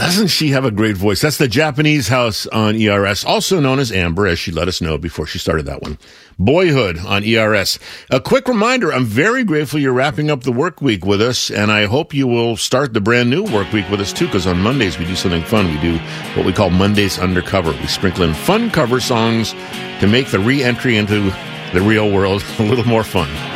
Doesn't she have a great voice? That's the Japanese House on ERS, also known as Amber, as she let us know before she started that one. Boyhood on ERS. A quick reminder, I'm very grateful you're wrapping up the work week with us, and I hope you will start the brand new work week with us too, because on Mondays we do something fun. We do what we call Mondays Undercover. We sprinkle in fun cover songs to make the re-entry into the real world a little more fun.